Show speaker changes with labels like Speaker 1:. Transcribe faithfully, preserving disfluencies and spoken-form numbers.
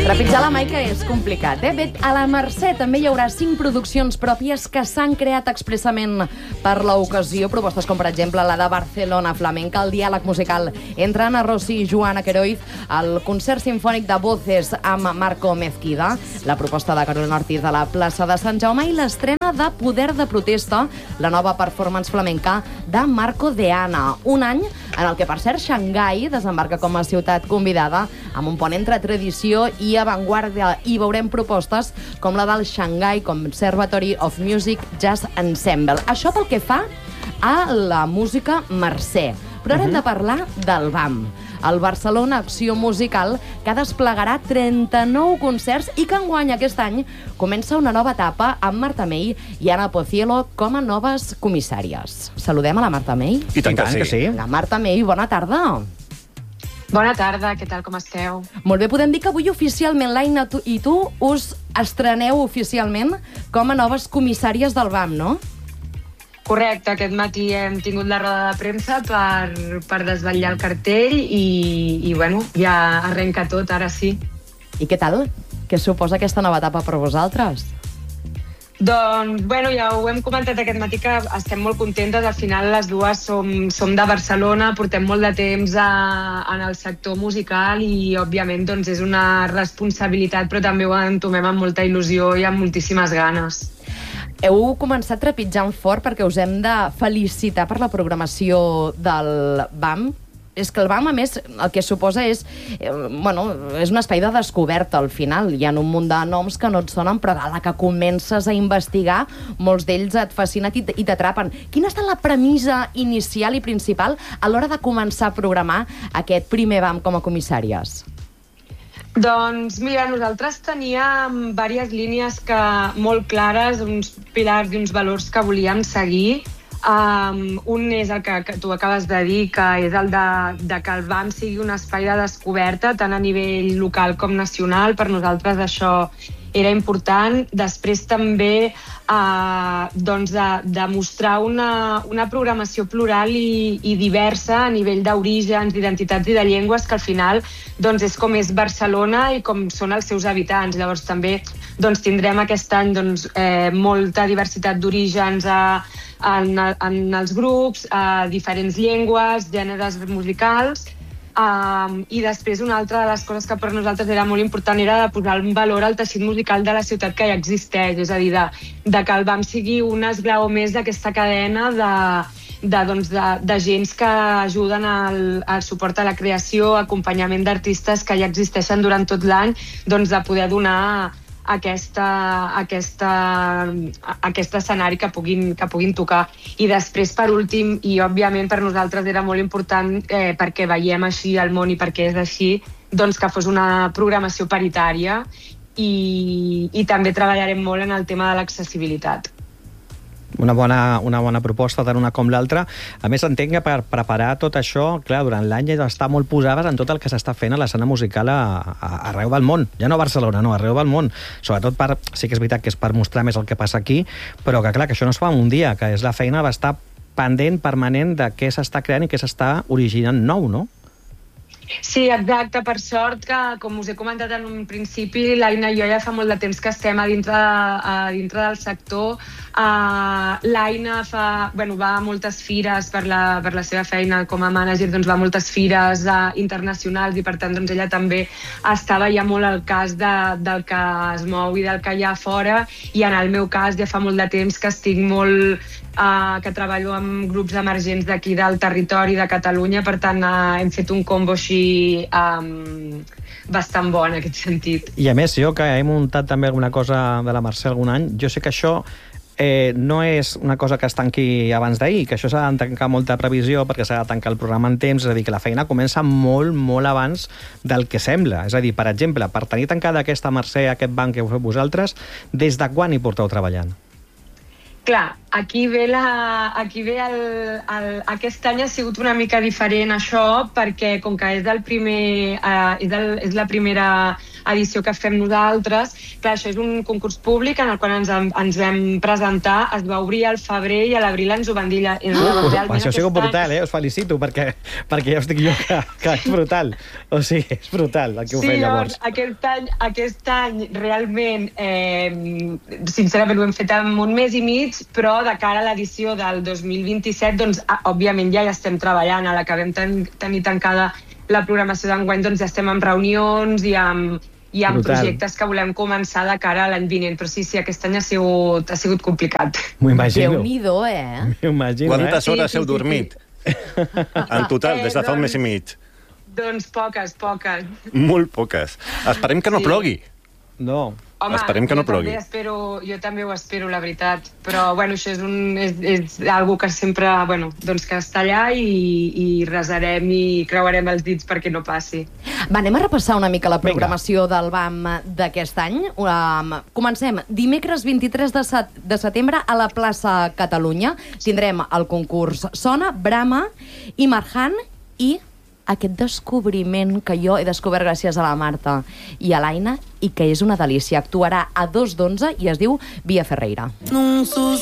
Speaker 1: Trepitjar la Maica és complicat, eh? Bé, a la Mercè també hi haurà cinc produccions pròpies que s'han creat expressament per l'ocasió. Propostes com, per exemple, la de Barcelona Flamenca, el diàleg musical entre Ana Rossi i Joana Queroiz, el concert simfònic de Voces amb Marco Mezquida, la proposta de Carolina Ortiz a la plaça de Sant Jaume i l'estrena de Poder de Protesta, la nova performance flamenca de Marco de Ana. Un any en el que, per cert, Xangai desembarca com a ciutat convidada amb un pont entre tradició i avantguarda, i veurem propostes com la del Shanghai Conservatory of Music Jazz Ensemble. Això pel que fa a la música Mercè. Però ara hem de parlar del B A M, el Barcelona Acció Musical, que desplegarà trenta-nou concerts i que enguany aquest any comença una nova etapa amb Marta May i Ana Pociello com a noves comissàries. Saludem a la Marta May.
Speaker 2: I tant, I tant que sí.
Speaker 1: La Marta May, bona tarda.
Speaker 3: Bona tarda, què tal, com esteu?
Speaker 1: Molt bé, podem dir que avui oficialment l'Aina i tu us estreneu oficialment com a noves comissàries del B A M, no?
Speaker 3: Correcte, aquest matí hem tingut la roda de premsa per, per desvetllar el cartell i, i bueno, ja arrenca tot, ara sí.
Speaker 1: I què tal? Què suposa aquesta nova etapa per vosaltres?
Speaker 3: Doncs, bueno, ja ho hem comentat aquest matí que estem molt contentes. Al final les dues som, som de Barcelona, portem molt de temps a, en el sector musical i, òbviament, doncs, és una responsabilitat, però també ho entomem amb molta il·lusió i amb moltíssimes ganes.
Speaker 1: Heu començat trepitjant fort perquè us hem de felicitar per la programació del B A M. És que el B A M, a més, el que suposa és, eh, bueno, és un espai de descoberta al final. Hi ha un munt de noms que no et sonen, però a la que comences a investigar, molts d'ells et fascinen i t'atrapen. Quina ha estat la premissa inicial i principal a l'hora de començar a programar aquest primer B A M com a comissàries?
Speaker 3: Doncs mira, nosaltres teníem diverses línies que, molt clares, uns pilars i uns valors que volíem seguir. Um, un és el que, que tu acabes de dir, que és el de, de que el B A M sigui un espai de descoberta tant a nivell local com nacional. Per nosaltres això era important. Després també uh, doncs de, de mostrar una, una programació plural i, i diversa a nivell d'orígens, d'identitats i de llengües, que al final doncs, és com és Barcelona i com són els seus habitants. Llavors també doncs, tindrem aquest any doncs, eh, molta diversitat d'orígens a En, en els grups, a diferents llengües, gèneres musicals, um, i després una altra de les coses que per nosaltres era molt important era de posar en valor el teixit musical de la ciutat que ja existeix, és a dir, de, de que el B A M sigui un esglaó més d'aquesta cadena de, de, doncs, de, de gens que ajuden al, al suport a la creació, acompanyament d'artistes que ja existeixen durant tot l'any, doncs de poder donar Aquesta, aquesta, aquest escenari que puguin, que puguin tocar. I després, per últim, i òbviament per nosaltres era molt important eh, perquè veiem així el món i perquè és així, doncs que fos una programació paritària i, i també treballarem molt en el tema de l'accessibilitat.
Speaker 2: Una bona, una bona proposta, tant una com l'altra. A més, entenc que per preparar tot això, clar, durant l'any ja està molt posades en tot el que s'està fent a l'escena musical a, a, arreu del món. Ja no a Barcelona, no, arreu del món. Sobretot per, sí que és veritat que és per mostrar més el que passa aquí, però que clar, que això no es fa en un dia, que és la feina d'estar pendent permanent de què s'està creant i què s'està originant nou, no?
Speaker 3: Sí, exacte. Per sort que, com us he comentat en un principi, l'Aina i jo ja fa molt de temps que estem a dintre, a dintre del sector. Uh, L'Aina fa, bueno, va a moltes fires per la, per la seva feina com a mànager, doncs va a moltes fires uh, internacionals i per tant doncs, ella també estava ja molt al cas de, del que es mou i del que hi ha fora, i en el meu cas ja fa molt de temps que estic molt... Uh, que treballo amb grups emergents d'aquí del territori de Catalunya, per tant uh, hem fet un combo així um, bastant bo en aquest sentit.
Speaker 2: I a més, jo que he muntat també alguna cosa de la Mercè algun any, jo sé que això eh, no és una cosa que es tanqui abans d'ahir, que això s'ha de tancar molta previsió perquè s'ha de tancar el programa en temps, és a dir, que la feina comença molt, molt abans del que sembla. És a dir, per exemple, per tenir tancada aquesta Mercè, aquest banc que heu fet vosaltres, des de quan hi porteu treballant?
Speaker 3: Clar, aquí ve, la, aquí ve el, el, aquest any ha sigut una mica diferent això, perquè com que és, el primer, eh, és, el, és la primera edició que fem nosaltres. Clar, això és un concurs públic en el qual ens, ens vam presentar, es va obrir al febrer i a l'abril ens ho van dir. Uh,
Speaker 2: uh, això ha sigut brutal, eh? Us felicito, perquè, perquè ja us dic jo que, que és brutal. O sigui, és brutal el que ho
Speaker 3: sí,
Speaker 2: feu llavors.
Speaker 3: Sí, aquest any, aquest any realment, eh, sincerament ho hem fet en un mes i mig, però de cara a l'edició del dos mil vint-i-set, doncs, òbviament ja hi estem treballant, a la que vam ten tenir tancada la programació d'enguany, doncs ja estem en reunions i amb Hi ha Brutal. projectes que volem començar de cara a l'any vinent, però sí, sí, aquest any ha sigut, ha sigut complicat.
Speaker 2: M'ho imagino.
Speaker 1: Déu-n'hi-do, eh?
Speaker 2: M'ho imagino,
Speaker 4: Quantes
Speaker 2: eh?
Speaker 4: hores
Speaker 3: Sí, sí,
Speaker 4: heu
Speaker 3: sí,
Speaker 4: dormit? En total,
Speaker 3: Eh,
Speaker 4: des de fa un
Speaker 3: doncs-
Speaker 4: mes i mig.
Speaker 3: Doncs poques, poques.
Speaker 4: Molt poques. Esperem que no
Speaker 3: Sí.
Speaker 4: plogui.
Speaker 2: No.
Speaker 3: Home,
Speaker 4: Esperem que no
Speaker 3: jo també
Speaker 4: plogui.
Speaker 3: Espero, jo també ho espero, la veritat. Però, bueno, això és, un, és, és algo que sempre, bueno, doncs que està allà i, i resarem i creuarem els dits perquè no passi.
Speaker 1: Va, anem a repassar una mica la
Speaker 2: Vinga.
Speaker 1: programació del B A M d'aquest any. Um, comencem dimecres vint-i-tres de, set de setembre a la plaça Catalunya. Tindrem el concurs Sona, Brama i Marjan i aquest descobriment que jo he descobert gràcies a la Marta i a l'Aina i que és una delícia. Actuarà a dos d'onze i es diu Via Ferreira.